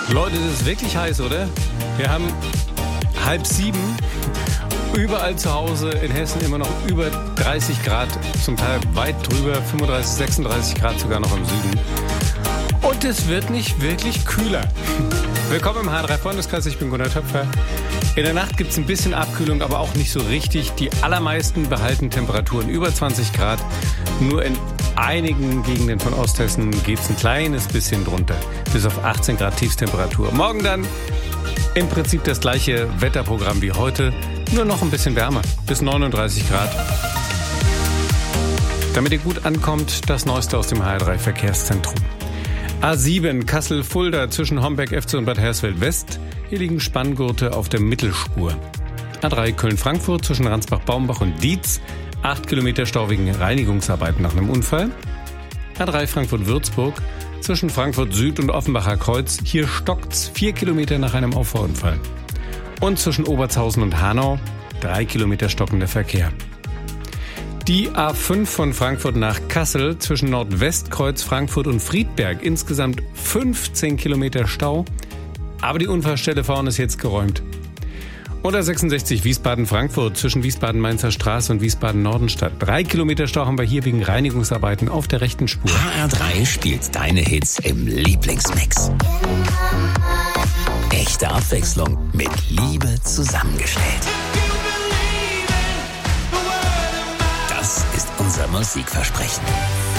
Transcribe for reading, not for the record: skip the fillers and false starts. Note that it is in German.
Leute, das ist wirklich heiß, oder? Wir haben 6:30. Überall zu Hause in Hessen immer noch über 30 Grad, zum Teil weit drüber, 35, 36 Grad sogar noch im Süden. Und es wird nicht wirklich kühler. Willkommen im H3-Freundeskreis, ich bin Gunnar Töpfer. In der Nacht gibt es ein bisschen Abkühlung, aber auch nicht so richtig. Die allermeisten behalten Temperaturen über 20 Grad. Nur in einigen Gegenden von Osthessen geht es ein kleines bisschen drunter. Bis auf 18 Grad Tiefstemperatur. Morgen dann im Prinzip das gleiche Wetterprogramm wie heute. Nur noch ein bisschen wärmer, bis 39 Grad. Damit ihr gut ankommt, das Neueste aus dem HR3-Verkehrszentrum. A7 Kassel-Fulda zwischen Homberg-Efze und Bad Hersfeld-West. Hier liegen Spanngurte auf der Mittelspur. A3 Köln-Frankfurt zwischen Ransbach-Baumbach und Dietz. 8 Kilometer Stau wegen Reinigungsarbeiten nach einem Unfall. A3 Frankfurt-Würzburg zwischen Frankfurt Süd und Offenbacher Kreuz. Hier stockt's 4 Kilometer nach einem Auffahrunfall. Und zwischen Obertshausen und Hanau 3 Kilometer stockender Verkehr. Die A5 von Frankfurt nach Kassel zwischen Nordwestkreuz, Frankfurt und Friedberg. Insgesamt 15 Kilometer Stau. Aber die Unfallstelle vorne ist jetzt geräumt. Und A66 Wiesbaden-Frankfurt zwischen Wiesbaden-Mainzer Straße und Wiesbaden-Nordenstadt. 3 Kilometer Stau haben wir hier wegen Reinigungsarbeiten auf der rechten Spur. HR3 spielt deine Hits im Lieblingsmix. Echte Abwechslung mit Liebe zusammengestellt. Das ist unser Musikversprechen.